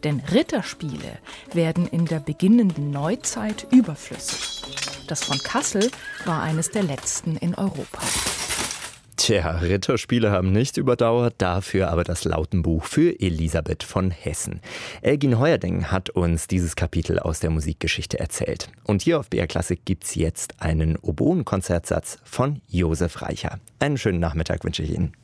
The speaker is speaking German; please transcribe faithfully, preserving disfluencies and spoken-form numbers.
Denn Ritterspiele werden in der beginnenden Neuzeit überflüssig. Das von Kassel war eines der letzten in Europa. Tja, Ritterspiele haben nicht überdauert, dafür aber das Lautenbuch für Elisabeth von Hessen. Elgin Heuerding hat uns dieses Kapitel aus der Musikgeschichte erzählt. Und hier auf B R Klassik gibt's jetzt einen Oboen-Konzertsatz von Josef Reicher. Einen schönen Nachmittag wünsche ich Ihnen.